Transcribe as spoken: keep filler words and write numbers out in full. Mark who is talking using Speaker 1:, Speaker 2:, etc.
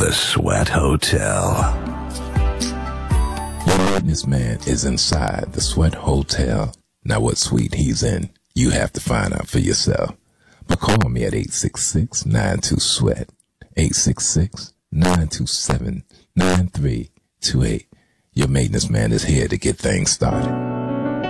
Speaker 1: The Sweat Hotel.
Speaker 2: Your maintenance man is inside the Sweat Hotel. Now what suite he's in, you have to find out for yourself. But call me at eight six six, nine two, SWEAT, eight six six, nine two seven, nine three two eight. Your maintenance man is here to get things started.